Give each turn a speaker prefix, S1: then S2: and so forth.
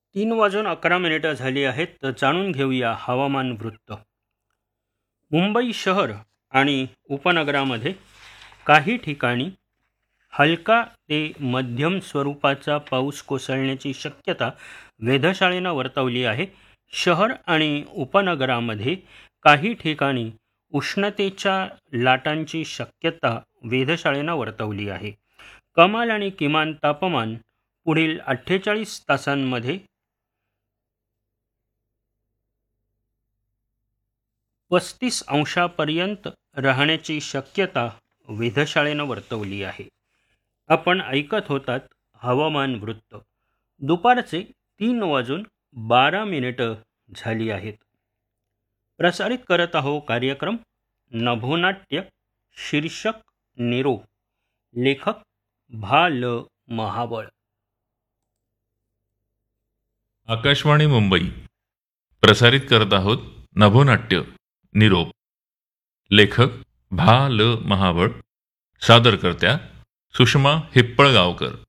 S1: 3:11 झाली आहेत, तर जाणून घेऊया हवामान वृत्त. मुंबई शहर आणि उपनगरामध्ये काही ठिकाणी हलका ते मध्यम स्वरूपाचा पाऊस कोसळण्याची शक्यता वेधशाळेनं वर्तवली आहे. शहर आणि उपनगरामध्ये काही ठिकाणी उष्णतेच्या लाटांची शक्यता वेधशाळेनं वर्तवली आहे. कमाल आणि किमान तापमान पुढील 48 तासांमध्ये 35 अंशापर्यंत राहण्याची शक्यता वेधशाळेनं वर्तवली आहे. आपण ऐकत होतात हवामान वृत्त. दुपारचे 3:12 झाली आहेत. प्रसारित करत आहो कार्यक्रम नभोनाट्य. शीर्षक निरोप. लेखक भा. ल. महाबळ.
S2: आकाशवाणी मुंबई प्रसारित करत आहोत नभोनाट्य निरोप. लेखक भा. ल. महाबळ. सादरकर्त्या सुषमा हिप्पळगावकर.